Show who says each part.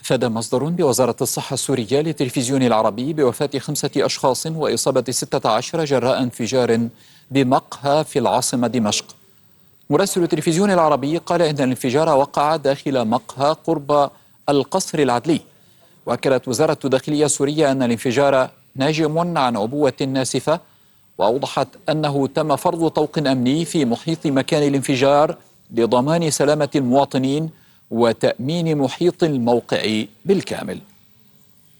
Speaker 1: أفاد مصدر بوزارة الصحة السورية للتلفزيون العربي بوفاة 5 أشخاص وإصابة 16 جراء انفجار بمقهى في العاصمة دمشق. مراسل التلفزيون العربي قال إن الانفجار وقع داخل مقهى قرب القصر العدلي. وأكدت وزارة الداخلية السورية أن الانفجار ناجم عن عبوة ناسفة، وأوضحت أنه تم فرض طوق أمني في محيط مكان الانفجار لضمان سلامة المواطنين وتأمين محيط الموقع بالكامل.